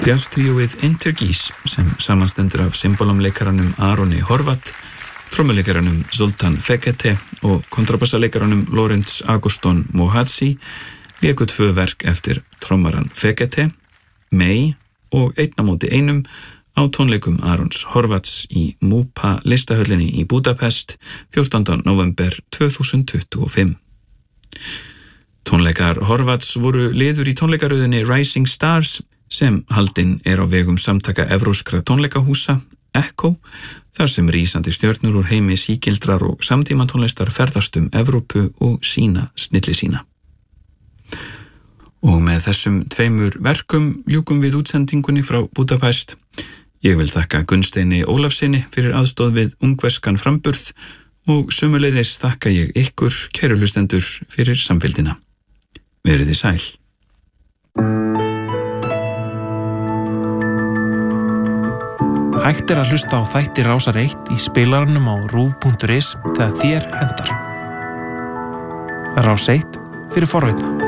Jazztríóið Intergeese sem samanstendur af symbolumleikaranum Aroni Horvath, trommuleikaranum Zoltan Fekete og kontrabassaleikaranum Lorenz Agoston Mohatsi léku 2 verk eftir trommaran Fekete, May og einn á móti einum á tónleikum Arons Horvaths í Múpa listahöllinni í Budapest 14. november 2025. Tónleikar Horvaths voru liður í tónleikaröðinni Rising Stars sem haldin á vegum samtaka evróskra tónleikahúsa, Echo, þar sem rísandi stjörnur úr heimi sígildrar og samtímatónlistar ferðast Evrópu og sína snilli sína. Og með þessum 2 verkum ljúkum við útsendingunni frá Budapest. Ég vil þakka Gunnsteini Ólafssyni fyrir aðstoð við ungverskan framburð og sömuleiðis þakka ég ykkur, kæru hlustendur, fyrir samfylgdina. Verið þið sæl. Hægt að hlusta á þætti Rásar 1 í spilaranum á ruv.is þegar þér hentar. Rás 1 fyrir forvitna.